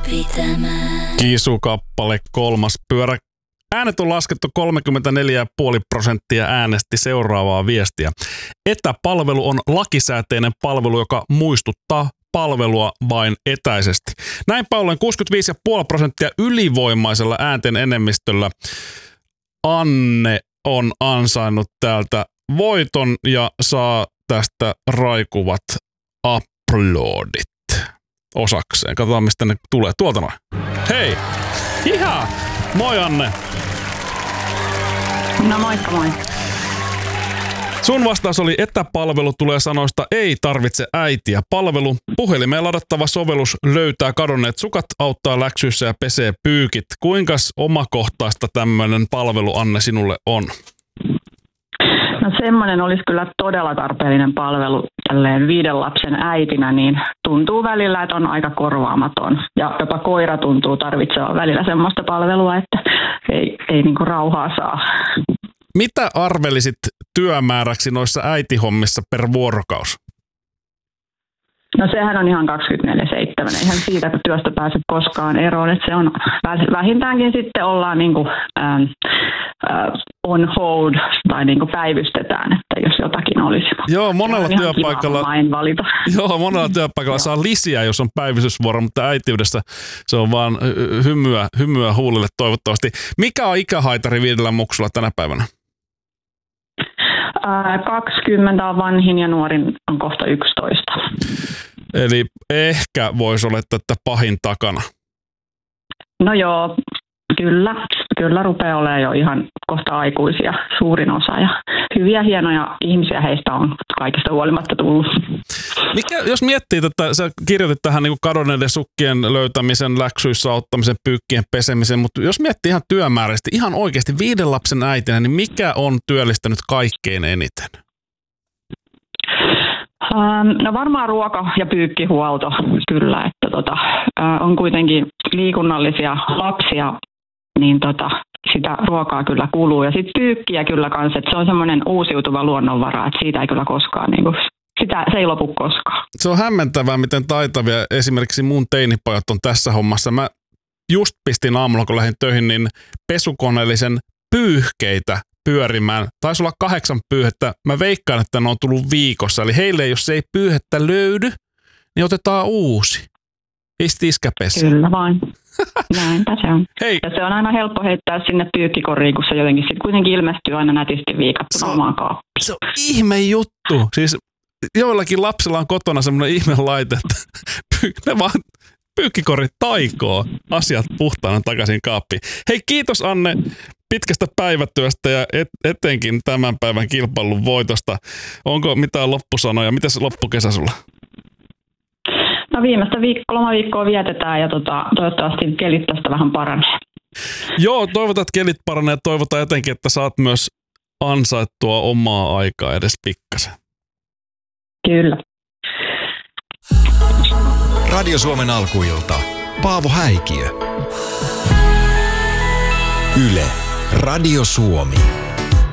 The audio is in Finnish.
Kisu-kappale 3. pyörä. Äänet on laskettu 34,5% äänesti seuraavaa viestiä. Etäpalvelu on lakisääteinen palvelu, joka muistuttaa palvelua vain etäisesti. Näinpä ollen 65,5% ylivoimaisella äänten enemmistöllä Anne on ansainnut täältä voiton ja saa tästä raikuvat uploadit osakseen. Katsotaan, mistä ne tulee. Tuolta noin. Hei! Hiha! Moi Anne! No moikka moi. Sun vastaus oli etäpalvelu tulee sanoista ei tarvitse äitiä. Palvelu, puhelimeen ladattava sovellus löytää kadonneet sukat, auttaa läksyissä ja pesee pyykit. Kuinkas omakohtaista tämmöinen palvelu, Anne, sinulle on? No semmoinen olisi kyllä todella tarpeellinen palvelu tälleen 5 lapsen äitinä, niin tuntuu välillä, että on aika korvaamaton. Ja jopa koira tuntuu tarvitsevan välillä semmoista palvelua, että ei niinku rauhaa saa. Mitä arvelisit työmääräksi noissa äitihommissa per vuorokaus? No sehän on ihan 24/7. Eihän siitä, kun työstä pääse koskaan eroon. Että se on vähintäänkin sitten ollaan niinku, on hold tai niinku päivystetään, että jos jotakin olisi. Joo, monella työpaikalla saa lisiä, jos on päivystysvuoro, mutta äitiydessä se on vaan hymyä huulille toivottavasti. Mikä on ikähaitari 5 muksulla tänä päivänä? 20 on vanhin ja nuorin on kohta 11. Eli ehkä voisi olettaa, että pahin takana. No joo, kyllä rupeaa olemaan jo ihan kohta aikuisia suurin osa. Ja hyviä, hienoja ihmisiä heistä on kaikesta huolimatta tullut. Jos miettii, että sä kirjoitit tähän niin kuin kadonneiden sukkien löytämisen, läksyissä auttamisen, pyykkien pesemisen, mutta jos miettii ihan työmääräisesti, ihan oikeasti 5 lapsen äitinä, niin mikä on työllistänyt kaikkein eniten? No varmaan ruoka- ja pyykkihuolto kyllä, että on kuitenkin liikunnallisia lapsia, niin sitä ruokaa kyllä kuluu. Ja sitten pyykkiä kyllä kanssa, että se on semmoinen uusiutuva luonnonvara, että siitä ei kyllä koskaan, niin kuin, se ei lopu koskaan. Se on hämmentävää, miten taitavia esimerkiksi mun teinipojat on tässä hommassa. Mä just pistin aamulla, kun lähdin töihin, niin pesukoneellisen pyyhkeitä pyörimään. Taisi olla 8 pyyhettä. Mä veikkaan, että ne on tullut viikossa. Eli heille, jos ei pyyhettä löydy, niin otetaan uusi. Iskäpessä. Kyllä vain. Näinpä se on. Hei. Ja se on aina helppo heittää sinne pyykkikoriin, kun se jotenkin sit kuitenkin ilmestyy aina nätisti viikattuna omaan kaappiin. Se on ihme juttu. Siis joillakin lapsilla on kotona semmoinen ihme laite, että ne vaan pyykkikorit taikoo asiat puhtaana takaisin kaappiin. Hei, kiitos Anne pitkästä päivätyöstä ja etenkin tämän päivän kilpailun voitosta. Onko mitään loppusanoja? Mitäs loppukesä sulla? No viimeistä lomaviikkoa vietetään ja toivottavasti kelit tästä vähän paranee. Joo, toivotaan, että kelit paranee ja toivotaan etenkin, että saat myös ansaittua omaa aikaa edes pikkasen. Kyllä. Radio Suomen alkuilta. Paavo Häikiö. Yle. Radio Suomi.